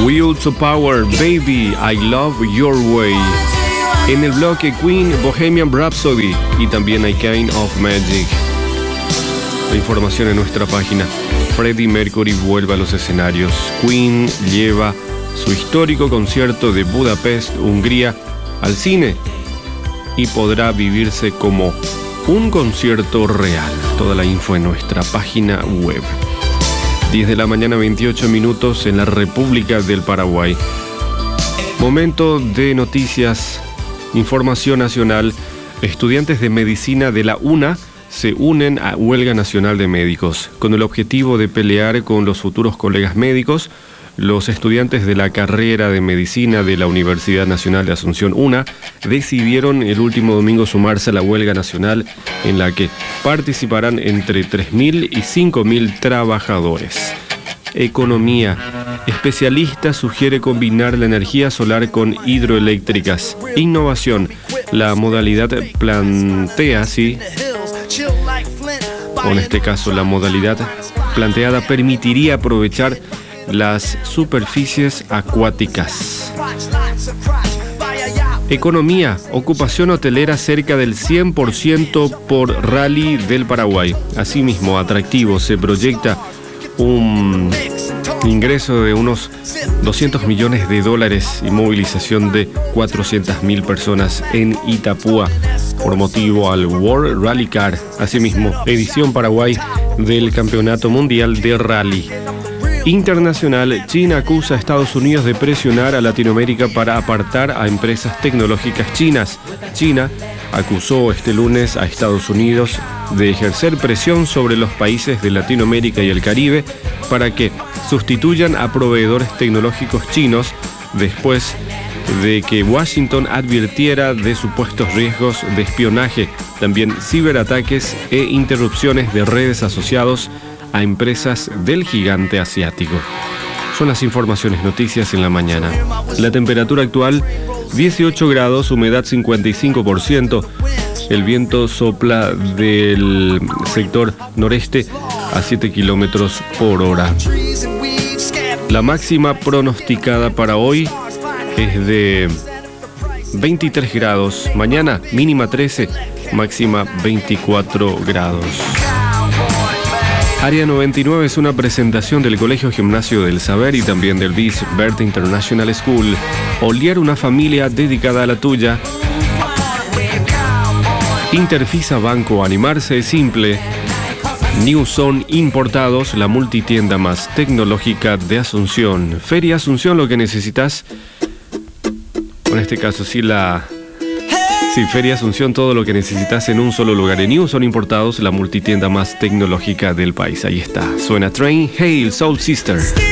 Will to Power, Baby, I Love Your Way. En el bloque Queen, Bohemian Rhapsody y también I Kind of Magic. La información en nuestra página. Freddie Mercury vuelve a los escenarios. Queen lleva su histórico concierto de Budapest, Hungría, al cine y podrá vivirse como un concierto real. Toda la info en nuestra página web. 10 de la mañana, 28 minutos en la República del Paraguay. Momento de noticias, información nacional. Estudiantes de medicina de la UNA se unen a huelga nacional de médicos. Con el objetivo de pelear con los futuros colegas médicos, los estudiantes de la carrera de medicina de la Universidad Nacional de Asunción UNA decidieron el último domingo sumarse a la huelga nacional en la que participarán entre 3.000 y 5.000 trabajadores. Economía. Especialista sugiere combinar la energía solar con hidroeléctricas. Innovación. La modalidad plantea, o en este caso la modalidad planteada permitiría aprovechar las superficies acuáticas. Economía. Ocupación hotelera cerca del 100% por Rally del Paraguay. Asimismo, atractivo. Se proyecta un ingreso de unos $200 millones y movilización de 400.000 personas en Itapúa por motivo al World Rally Car. Asimismo, edición Paraguay del Campeonato Mundial de Rally. Internacional. China acusa a Estados Unidos de presionar a Latinoamérica para apartar a empresas tecnológicas chinas. China acusó este lunes a Estados Unidos de ejercer presión sobre los países de Latinoamérica y el Caribe para que sustituyan a proveedores tecnológicos chinos después de que Washington advirtiera de supuestos riesgos de espionaje, también ciberataques e interrupciones de redes asociados a empresas del gigante asiático. Son las informaciones, noticias en la mañana. La temperatura actual 18 grados, humedad 55%. El viento sopla del sector noreste a 7 kilómetros por hora. La máxima pronosticada para hoy es de 23 grados. Mañana mínima 13, máxima 24 grados. Área 99 es una presentación del Colegio Gimnasio del Saber y también del BIS Bert International School. Olier, una familia dedicada a la tuya. Interfisa Banco, animarse es simple. New Zone Importados, la multitienda más tecnológica de Asunción. Feria Asunción, lo que necesitas. En este caso Feria Asunción, todo lo que necesitas en un solo lugar. En New Zone Importados, la multitienda más tecnológica del país. Ahí está. Suena Train, Hail, Soul Sister.